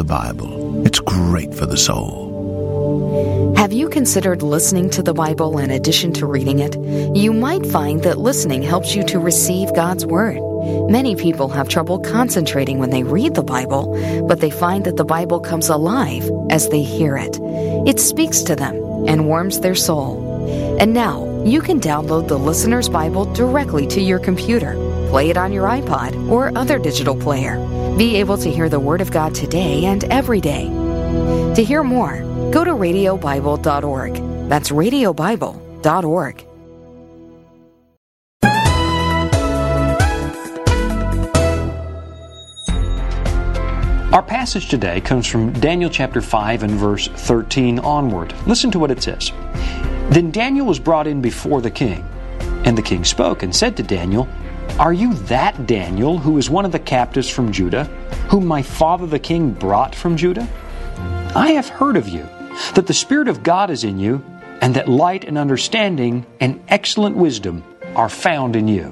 Bible. It's great for the soul. Have you considered listening to the Bible in addition to reading it? You might find that listening helps you to receive God's Word. Many people have trouble concentrating when they read the Bible, but they find that the Bible comes alive as they hear it. It speaks to them and warms their soul. And now, you can download the Listener's Bible directly to your computer, play it on your iPod or other digital player. Be able to hear the Word of God today and every day. To hear more, go to radiobible.org. That's radiobible.org. Our passage today comes from Daniel chapter 5 and verse 13 onward. Listen to what it says. Then Daniel was brought in before the king, and the king spoke and said to Daniel, "Are you that Daniel who is one of the captives from Judah, whom my father the king brought from Judah? I have heard of you, that the Spirit of God is in you, and that light and understanding and excellent wisdom are found in you."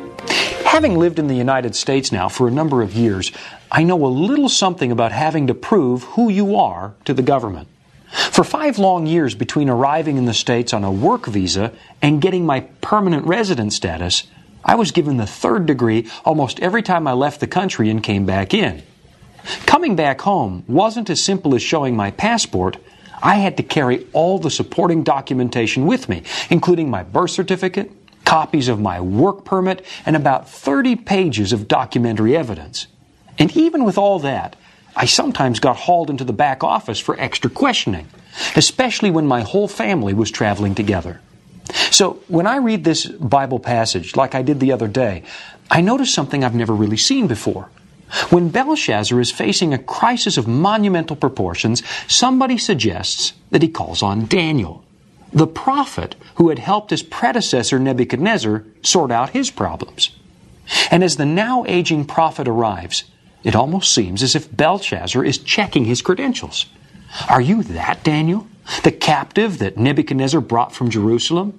Having lived in the United States now for a number of years, I know a little something about having to prove who you are to the government. For 5 long years between arriving in the States on a work visa and getting my permanent resident status, I was given the 3rd degree almost every time I left the country and came back in. Coming back home wasn't as simple as showing my passport. I had to carry all the supporting documentation with me, including my birth certificate, copies of my work permit, and about 30 pages of documentary evidence. And even with all that, I sometimes got hauled into the back office for extra questioning, especially when my whole family was traveling together. So when I read this Bible passage, like I did the other day, I notice something I've never really seen before. When Belshazzar is facing a crisis of monumental proportions, somebody suggests that he calls on Daniel, the prophet who had helped his predecessor Nebuchadnezzar sort out his problems. And as the now aging prophet arrives, it almost seems as if Belshazzar is checking his credentials. Are you that Daniel, the captive that Nebuchadnezzar brought from Jerusalem?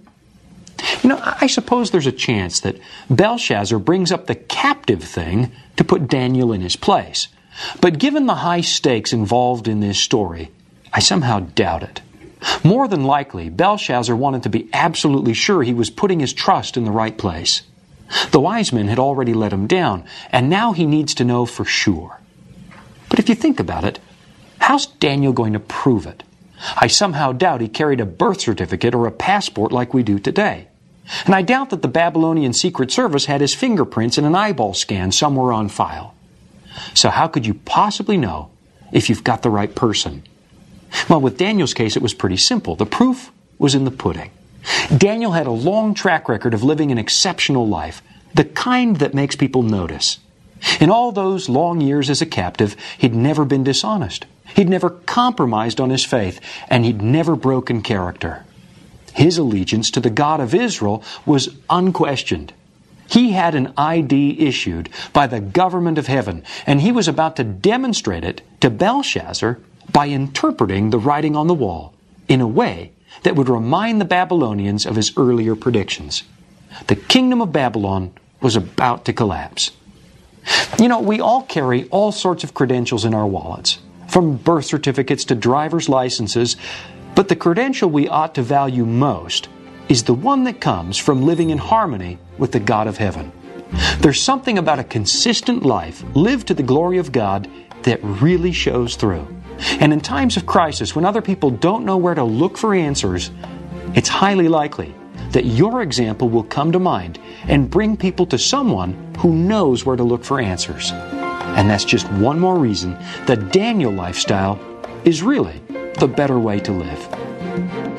You know, I suppose there's a chance that Belshazzar brings up the captive thing to put Daniel in his place. But given the high stakes involved in this story, I somehow doubt it. More than likely, Belshazzar wanted to be absolutely sure he was putting his trust in the right place. The wise men had already let him down, and now he needs to know for sure. But if you think about it, how's Daniel going to prove it? I somehow doubt he carried a birth certificate or a passport like we do today. And I doubt that the Babylonian Secret Service had his fingerprints in an eyeball scan somewhere on file. So how could you possibly know if you've got the right person? Well, with Daniel's case, it was pretty simple. The proof was in the pudding. Daniel had a long track record of living an exceptional life, the kind that makes people notice. In all those long years as a captive, he'd never been dishonest. He'd never compromised on his faith, and he'd never broken character. His allegiance to the God of Israel was unquestioned. He had an ID issued by the government of heaven, and he was about to demonstrate it to Belshazzar by interpreting the writing on the wall in a way that would remind the Babylonians of his earlier predictions. The kingdom of Babylon was about to collapse. You know, we all carry all sorts of credentials in our wallets, from birth certificates to driver's licenses, but the credential we ought to value most is the one that comes from living in harmony with the God of heaven. There's something about a consistent life lived to the glory of God that really shows through. And in times of crisis, when other people don't know where to look for answers, it's highly likely that your example will come to mind and bring people to someone who knows where to look for answers. And that's just one more reason the Daniel lifestyle is really the better way to live.